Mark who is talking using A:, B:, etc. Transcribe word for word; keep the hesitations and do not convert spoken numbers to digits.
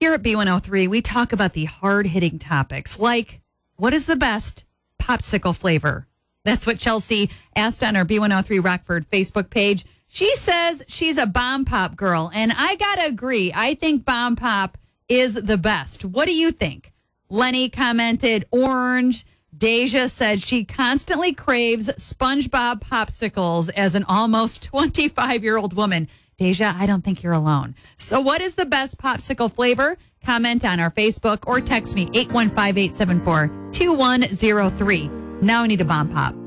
A: Here at B one oh three, we talk about the hard-hitting topics like, what is the best popsicle flavor? That's what Chelsea asked on our B one oh three Rockford Facebook page. She says she's a Bomb Pop girl, and I gotta agree. I think Bomb Pop is the best. What do you think? Lenny commented orange. Deja said she constantly craves SpongeBob popsicles as an almost twenty-five-year-old woman. Deja, I don't think you're alone. So what is the best popsicle flavor? Comment on our Facebook or text me eight one five, eight seven four, two one zero three. Now I need a Bomb Pop.